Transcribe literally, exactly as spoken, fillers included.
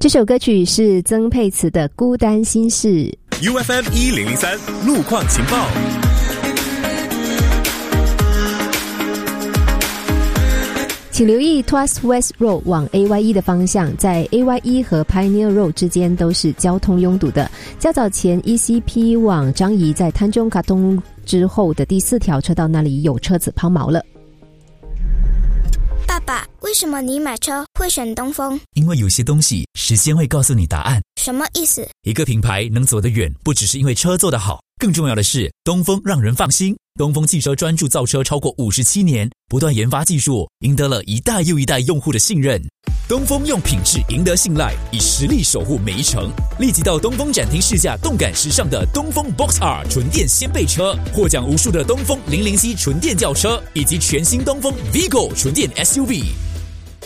这首歌曲是曾沛慈的《孤单心事》。 U F M 一零零三路况情报。 请留意 Tuas West Road 往 A Y E 的方向，在 A Y E 和 Pioneer Road 之间都是交通拥堵的。较早前 E C P 往樟宜在滩中卡通之后的第四条车道那里有车子抛锚了。 爸爸，为什么你买车会选东风？ 因为有些东西时间会告诉你答案。 什么意思？ 一个品牌能走得远，不只是因为车做得好，更重要的是东风让人放心。东风汽车专注造车超过五十七年，不断研发技术，赢得了一代又一代用户的信任。东风用品质赢得信赖，以实力守护每一程。立即到东风展厅试驾动感时尚的东风 Box R 纯电掀背车，获奖无数的东风零零七纯电轿车，以及全新东风 Vigo 纯电 S U V。